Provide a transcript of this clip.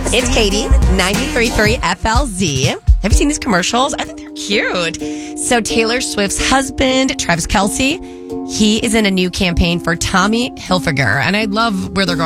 It's Katie, 93.3 FLZ. Have you seen these commercials? I think they're cute. So Taylor Swift's husband, Travis Kelce, he is in a new campaign for Tommy Hilfiger. And I love where they're going.